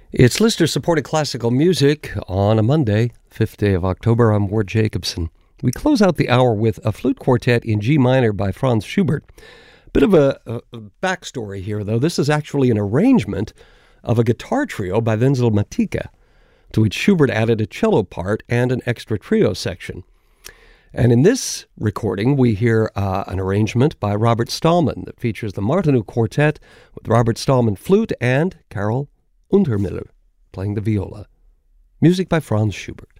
It's listener-supported classical music on a Monday, 5th day of October. I'm Ward Jacobson. We close out the hour with a flute quartet in G minor by Franz Schubert. Bit of a backstory here, though. This is actually an arrangement of a guitar trio by Wenzel Matejka, to which Schubert added a cello part and an extra trio section. And in this recording, we hear an arrangement by Robert Stallman that features the Martinů Quartet with Robert Stallman flute and Karel Untermüller playing the viola. Music by Franz Schubert.